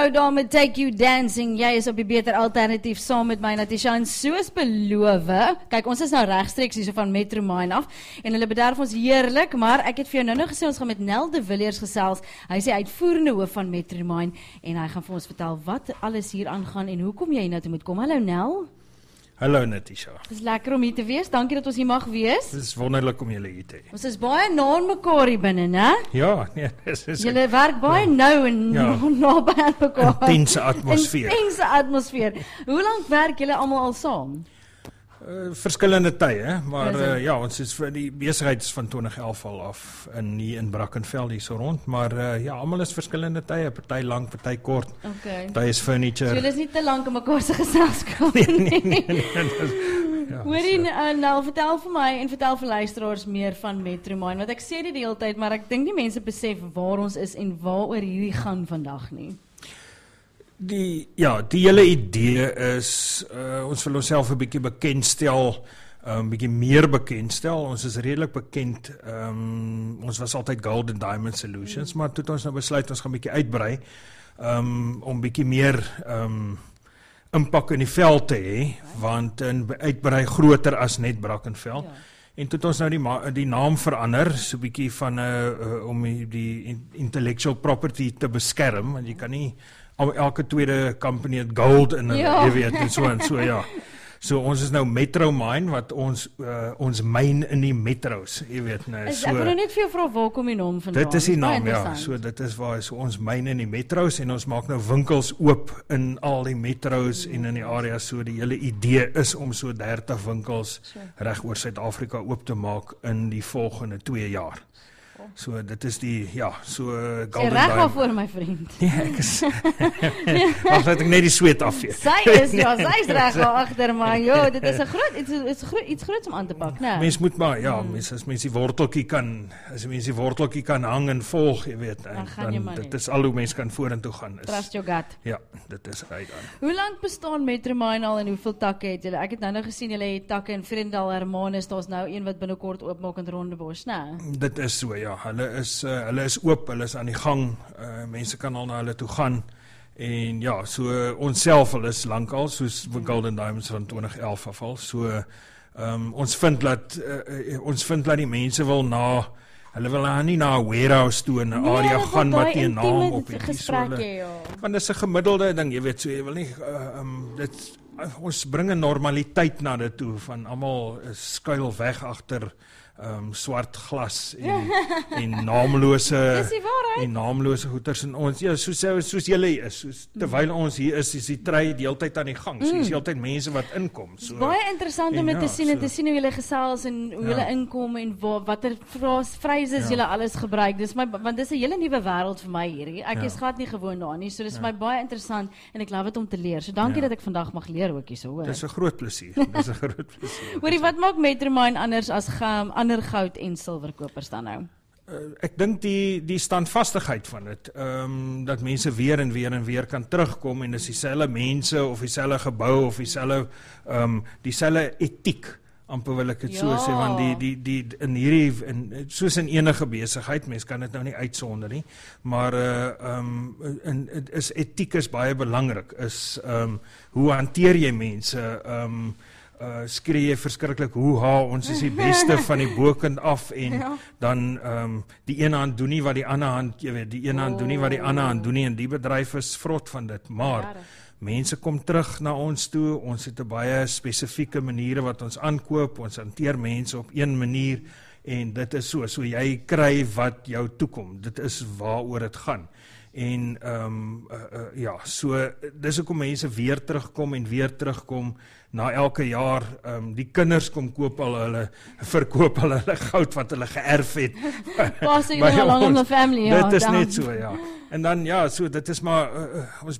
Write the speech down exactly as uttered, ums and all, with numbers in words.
Dame, Take You Dancing, jy is op die beter alternatief saam met my Natasha en soos beloof, kyk ons is nou regstreeks hier so van Metro Mine af en hulle bederf ons heerlik, maar ek het vir jou nou nou gesê ons gaan met Nel de Villiers gesels, hy is die uitvoerende hoof van Metro Mine en hy gaan vir ons vertel wat alles hier aangaan en hoekom jy nou toe moet kom. Hallo Nel. Hallo Natasha. Het is lekker om hier te wees, dankie dat ons hier mag wees. Het is wonderlik om julle hier te hê. Ons is baie na aan mekaar hier binne, né? Ja, nee, dis is Julle werk baie ja. nou en ja. naby aan mekaar. Intense atmosfeer. Intense atmosfeer. Hoe lank werk julle almal al saam? Uh, verskillende tye, maar uh, ja, ons is vir die besigheid is van twintig elf al af in hier in Brackenfell hier so rond, maar uh, ja, almal is verskillende tye, party lank, party kort. Okay. Party is furniture. So julle is nie te lank in mekaar se geselskap nee, nee, nee, nee, nee. Ja, Hoorie, uh, nou vertel vir my en vertel vir luisteraars meer van Metro Mine, want ek sê dit die hele tyd, maar ek dink die mense besef waar ons is en waaroor hierdie gaan vandag nie. Die, ja, die hele idee is, uh, ons wil onsself 'n bietjie bekendstel, 'n um, bietjie meer bekendstel. Ons is redelik bekend, um, ons was altyd Gold and Diamond Solutions, mm. maar toe het ons nou besluit, ons gaan bietjie uitbrei, um, om bietjie meer um, impak in die veld te hê, want in uitbrei groter as net Brackenfell. Ja. En toe het ons nou die, die naam verander, so bietjie van, uh, uh, om die, die intellectual property te beskerm, want jy kan nie elke tweede company het gold in, ja. jy weet, en so en so, ja. So ons is nou Metro Mine, wat ons, uh, ons myn in die metros, jy weet, nou, is, so. Ek wil nou net vir jou vra, waar kom die naam vandaan? Dit is die naam, ja, so dit is waar, so ons myn in die metros, en ons maak nou winkels oop in al die metros mm. en in die area, so die hele idee is om so dertig winkels sure. reg oor Suid-Afrika oop te maak in die volgende twee jaar. So dit is die, ja, so uh, Golden Diamond. Jy reg al voor my vriend. Nee, ek is, wacht, laat ek net die sweet afvee. Sy is, ja, sy is reg al agter, maar jo, dit is 'n groot, iets, iets, groot, iets groots om aan te pak, né? Mens moet maar, ja, hmm. mens, as mens die worteltjie kan, as mens die worteltjie kan hang en volg, jy weet, en, dan, dan dit is al hoe mens kan vorentoe gaan. Is, Trust your gut. Ja, dit is right aan. Hoe lank bestaan Metro Mine al en hoeveel takke het julle? Ek het nou nou gesien, julle het takke in Vredendal, Hermanus, daar's nou een wat binnekort oopmaak in Rondebosch, né? Dit is so, ja. Hulle is, uh, hulle is oop, hulle is aan die gang, uh, mense kan al na hulle toe gaan, en ja, so uh, ons self, hulle is lang al, soos mm. Golden Diamonds van twintig elf afval, so um, ons vind dat, uh, ons vind dat die mense wil na, hulle wil nou nie na 'n warehouse toe in 'n nee, area gaan wat die naam op het, so hulle, want dit is 'n gemiddelde ding, jy weet, so jy wil nie, uh, um, dit, uh, ons bring 'n normaliteit na dit toe, van almal skuil weg agter Um, swart glas en, en naamlose en naamlose goeders en ons, ja, soos, soos julle is, soos, terwyl ons hier is, is die trei die hele tyd aan die gang, so is die hele tyd mense wat inkom. So, baie interessant om dit ja, te sien so, en te sien hoe julle gesels en hoe ja. julle inkom en watter phrases ja. julle alles gebruik, dis my, want dis 'n hele nuwe wêreld vir my hierdie, ek ja. is glad nie gewoon daar nie, so dis ja. my baie interessant en ek love dit om te leer, so dankie ja. dat ek vandag mag leer ook hier so, hoor. Dis 'n groot plesier, dis 'n groot plesier. Hoorie, wat maak Metro Mine anders as gam, ander goud en silwerkopers dan nou? Uh, ek dink die, die standvastigheid van dit, um, dat mense weer en weer en weer kan terugkom en dis dieselfde mense of dieselfde gebou of dieselfde um, dieselfde etiek, amper wil ek dit ja. so sê, want die, die, die, in hierdie, in, soos in enige besigheid, mens kan dit nou nie uitsonder nie, maar uh, um, in, is etiek is baie belangrik, is um, hoe hanteer jy mense, um, Uh, skree jy verskriklik, hoeha, ons is die beste van die bokant af, en ja. dan um, die ene hand doen nie wat die ander hand, jy weet, die ene oh. hand doen nie wat die ander hand doen nie, en die bedryf is vrot van dit, maar ja, mense kom terug na ons toe, ons het 'n baie spesifieke maniere wat ons aankoop, ons hanteer mense op een manier, en dit is so, so jy kry wat jou toekom, dit is waaroor dit gaan. En um, uh, uh, ja, so dis hoekom mense weer terugkom en weer terugkom na elke jaar, um, die kinders kom koop al hulle, verkoop al hulle goud wat hulle geërf het. Pas jy nou al in 'n family, ja. Dit is dan. net so, ja. En dan ja, so dit is maar uh, ons